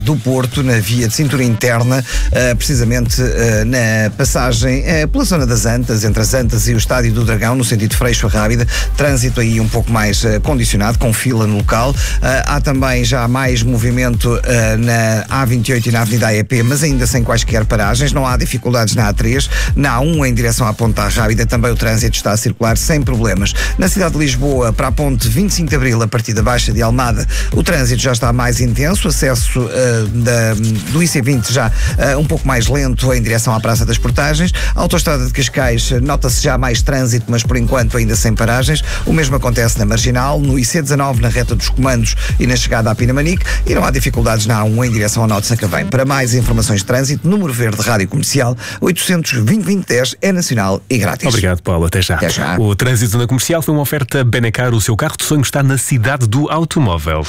do Porto, na via de cintura interna, precisamente na passagem pela zona das Antas, entre as Antas e o Estádio do Dragão, no sentido de Freixo a Rábida. Trânsito aí um pouco mais condicionado, com fila no local. Há também já mais movimento na A28 e na Avenida AEP, mas ainda sem quaisquer paragens. Não há dificuldades na A3. Na A1, em direção à Ponta Rábida, também o trânsito está a circular sem problemas. Na cidade de Lisboa, para a ponte 25 de Abril, a partir da Baixa de Almada, o trânsito já está mais intenso. Acesso do IC20 já um pouco mais lento em direção à Praça das Portagens. A Autostrada de Cascais, nota-se já mais trânsito, mas por enquanto ainda sem paragens. O mesmo acontece na Marginal, no IC19, na reta dos Comandos e na chegada à Pinamanique, e não há dificuldades na A1 em direção ao Nó de Sacavém. Para mais informações de trânsito, número verde Rádio Comercial 820-2010 é nacional e grátis. Obrigado, Paulo. Até já. Até já. O trânsito na Comercial foi uma oferta Benacar. O seu carro de sonho está na cidade do automóvel.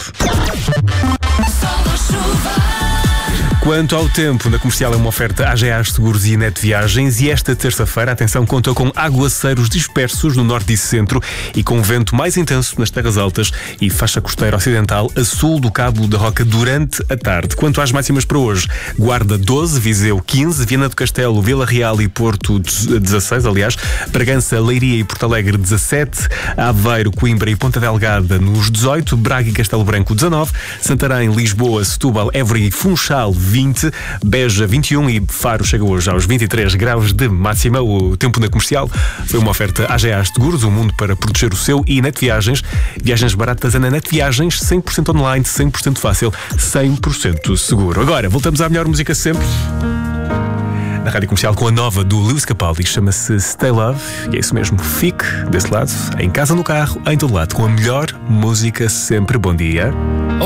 Quanto ao tempo, na Comercial é uma oferta AGA Seguros e Net Viagens, e esta terça-feira, atenção, contou com aguaceiros dispersos no norte e centro e com vento mais intenso nas terras altas e faixa costeira ocidental a sul do Cabo da Roca durante a tarde. Quanto às máximas para hoje, Guarda 12, Viseu 15, Viana do Castelo, Vila Real e Porto 16, aliás, Bragança, Leiria e Porto Alegre 17, Aveiro, Coimbra e Ponta Delgada nos 18, Braga e Castelo Branco 19, Santarém, Lisboa, Setúbal, Évora e Funchal 20, Beja 21 e Faro chega hoje aos 23 graus de máxima. O tempo na Comercial foi uma oferta AGA Seguros, um mundo para proteger o seu, e Net Viagens. Viagens baratas é na Net Viagens, 100% online, 100% fácil, 100% seguro. Agora, voltamos à melhor música sempre. Na Rádio Comercial com a nova do Lewis Capaldi, chama-se Stay Love, e é isso mesmo, fique desse lado, em casa, no carro, em todo lado, com a melhor música sempre. Bom dia.